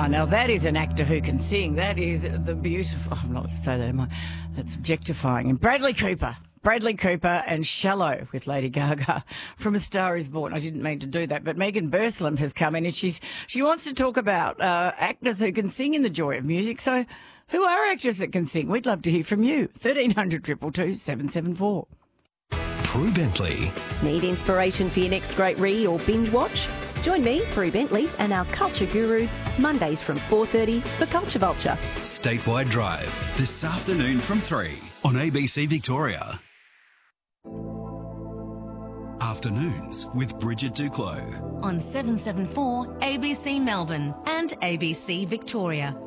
Ah, now that is an actor who can sing. That is the beautiful... I'm not going to say that, am I? That's objectifying. And Bradley Cooper and Shallow with Lady Gaga from A Star Is Born. I didn't mean to do that, but Megan Burslem has come in and she wants to talk about actors who can sing in the joy of music. So who are actors that can sing? We'd love to hear from you. 1300 222 774. Prue Bentley. Need inspiration for your next great read or binge watch? Join me, Prue Bentley, and our culture gurus Mondays from 4:30 for Culture Vulture. Statewide Drive, this afternoon from 3 on ABC Victoria. Afternoons with Bridget Duclos. On 774 ABC Melbourne and ABC Victoria.